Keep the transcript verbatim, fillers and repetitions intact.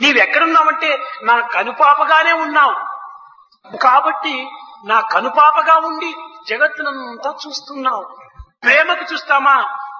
నీవెక్కడున్నావంటే నా కనుపాపగానే ఉన్నావు. కాబట్టి నా కనుపాపగా ఉండి జగత్తునంతా చూస్తున్నావు. ప్రేమకు చూస్తామా?